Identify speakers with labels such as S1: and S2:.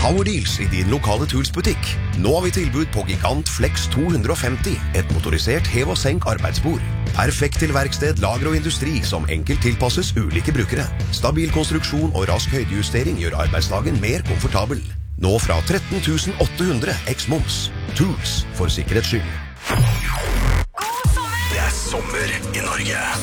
S1: Power Deals i din lokale Tools-butikk. Nå har vi tilbud på Gigant Flex 250, et motorisert hev- og senk arbeidsbord. Perfekt til verksted, lager og industri som enkelt tilpasses ulike brukere. Stabil konstruksjon og rask høydejustering gjør arbeidsdagen mer komfortabel. Nå fra 13 800 eks-moms. Tools, for sikkerhets skyld.
S2: Det er sommer i Norge.